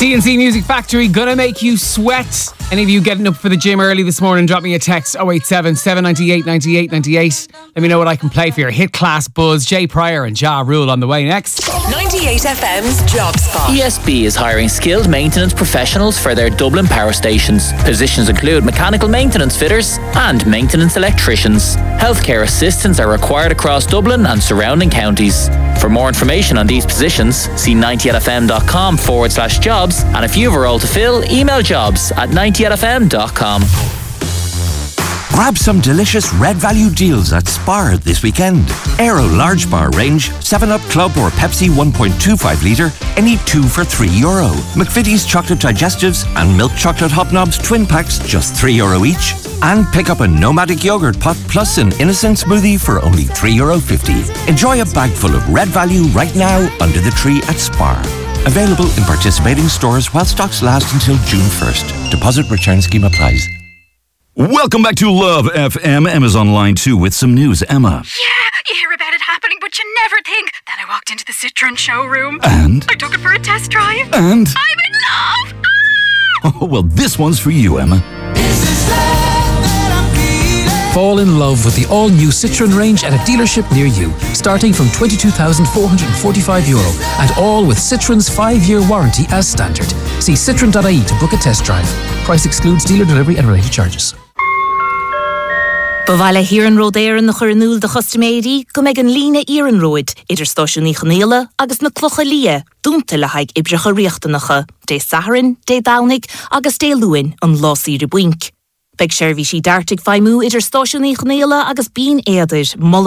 C&C Music Factory, gonna make you sweat. Any of you getting up for the gym early this morning, drop me a text 087 798 98 98. Let me know what I can play for your hit class buzz. Jay Pryor and Ja Rule on the way next. 98 FM's Job Spot. ESB is hiring skilled maintenance professionals for their Dublin power stations. Positions include mechanical maintenance fitters and maintenance electricians. Healthcare assistants are required across Dublin and surrounding counties. For more information on these positions, see 98fm.com/jobs, and if you have a role to fill, email jobs@98fm.com. Grab some delicious Red Value deals at Spar this weekend. Aero Large Bar range, 7-Up Club or Pepsi 1.25 litre, any 2 for €3. McVitie's chocolate digestives and milk chocolate hobnobs twin packs, just €3 each. And pick up a Nomadic yogurt pot plus an innocent smoothie for only €3.50. Enjoy a bag full of Red Value right now under the tree at Spar. Available in participating stores while stocks last until June 1st. Deposit return scheme applies. Welcome back to Love FM. Emma's on line 2 with some news. Emma. Yeah, you hear about it happening, but you never think. Then I walked into the Citroen showroom. And? I took it for a test drive. And? I'm in love! Oh, well, this one's for you, Emma. Fall in love with the all-new Citroen range at a dealership near you, starting from €22,445, and all with Citroen's 5-year warranty as standard. See citroen.ie to book a test drive. Price excludes dealer delivery and related charges. Bhaile Hiran Rodéir in the Churnúil de Chostamédi, go meg an lína Iran Road, idir Stáisiúnaí Chnéile agus na Clocha Lia, dúnta le haig ibrecha riachtaнаcha, dé Saharan, dé Downig agus dé Luin an Lásíre Buink. Beg seirbhí sí dartig faimú idir Stáisiúnaí Chnéile agus bín éidir